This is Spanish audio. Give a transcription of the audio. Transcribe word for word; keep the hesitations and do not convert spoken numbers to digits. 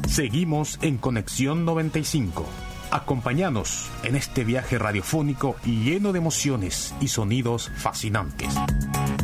Seguimos en Conexión noventa y cinco. Acompáñanos en este viaje radiofónico lleno de emociones y sonidos fascinantes.